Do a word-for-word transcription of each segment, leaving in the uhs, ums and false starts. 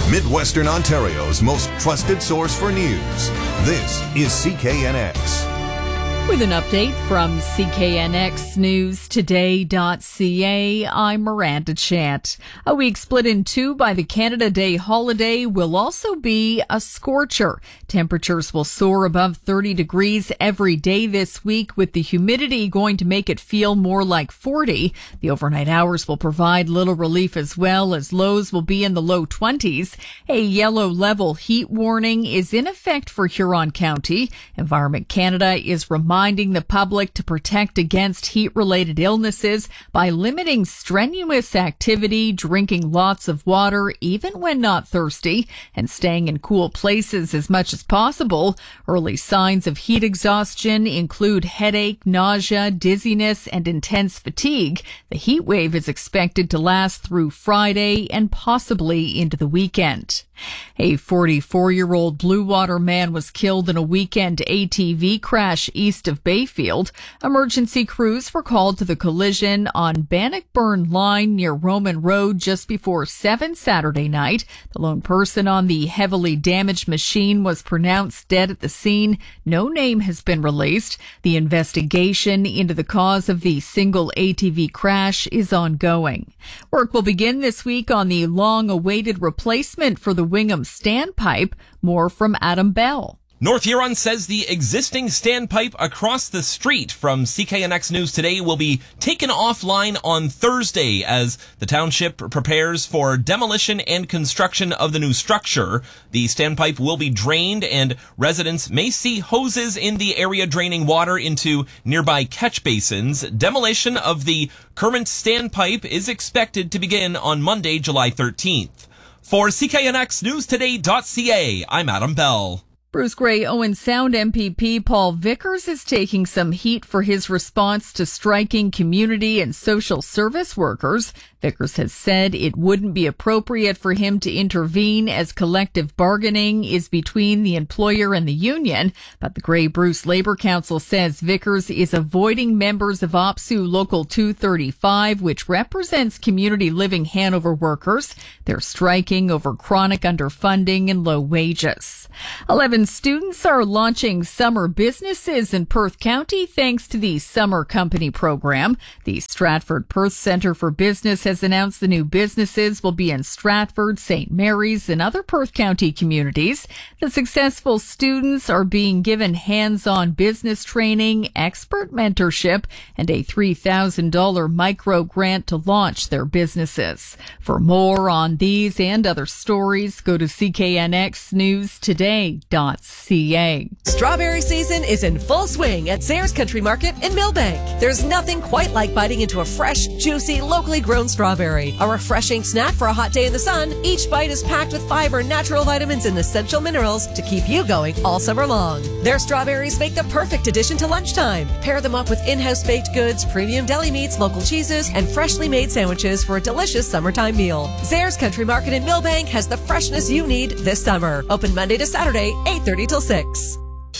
Midwestern Ontario's most trusted source for news. This is C K N X. With an update from C K N X News Today dot C A, I'm Miranda Chant. A week split in two by the Canada Day holiday will also be a scorcher. Temperatures will soar above thirty degrees every day this week, with the humidity going to make it feel more like forty. The overnight hours will provide little relief as well, as lows will be in the low twenties. A yellow level heat warning is in effect for Huron County. Environment Canada is reminding reminding the public to protect against heat-related illnesses by limiting strenuous activity, drinking lots of water even when not thirsty, and staying in cool places as much as possible. Early signs of heat exhaustion include headache, nausea, dizziness, and intense fatigue. The heat wave is expected to last through Friday and possibly into the weekend. A forty-four-year-old Blue Water man was killed in a weekend A T V crash east of Bayfield. Emergency crews were called to the collision on Bannockburn Line near Roman Road just before seven Saturday night. The lone person on the heavily damaged machine was pronounced dead at the scene. No name has been released. The investigation into the cause of the single A T V crash is ongoing. Work will begin this week on the long-awaited replacement for the Wingham standpipe. More from Adam Bell. North Huron says the existing standpipe across the street from C K N X News Today will be taken offline on Thursday as the township prepares for demolition and construction of the new structure. The standpipe will be drained, and residents may see hoses in the area draining water into nearby catch basins. Demolition of the current standpipe is expected to begin on Monday, July thirteenth. For C K N X News Today dot C A, I'm Adam Bell. Bruce Grey Owen Sound M P P Paul Vickers is taking some heat for his response to striking community and social service workers. Vickers has said it wouldn't be appropriate for him to intervene as collective bargaining is between the employer and the union. But the Grey Bruce Labour Council says Vickers is avoiding members of O P S U Local two thirty-five, which represents community living Hanover workers. They're striking over chronic underfunding and low wages. Eleven students are launching summer businesses in Perth County thanks to the Summer Company program. The Stratford Perth Centre for Business has announced the new businesses will be in Stratford, Saint Mary's, and other Perth County communities. The successful students are being given hands-on business training, expert mentorship, and a three thousand dollars micro grant to launch their businesses. For more on these and other stories, go to C K N X News Today dot C A. Strawberry season is in full swing at Zayres Country Market in Millbank. There's nothing quite like biting into a fresh, juicy, locally grown strawberry. A refreshing snack for a hot day in the sun. Each bite is packed with fiber, natural vitamins, and essential minerals to keep you going all summer long. Their strawberries make the perfect addition to lunchtime. Pair them up with in-house baked goods, premium deli meats, local cheeses, and freshly made sandwiches for a delicious summertime meal. Zayres Country Market in Millbank has the freshness you need this summer. Open Monday to Saturday, eight thirty till six.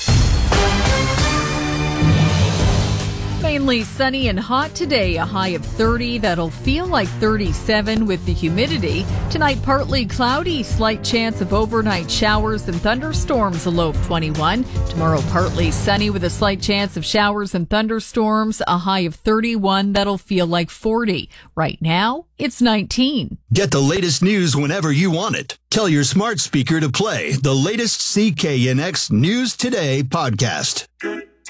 Mainly sunny and hot today, a high of thirty. That'll feel like thirty-seven with the humidity. Tonight, partly cloudy, slight chance of overnight showers and thunderstorms, a low of twenty-one. Tomorrow, partly sunny with a slight chance of showers and thunderstorms, a high of thirty-one. That'll feel like forty. Right now, it's nineteen. Get the latest news whenever you want it. Tell your smart speaker to play the latest C K N X News Today podcast.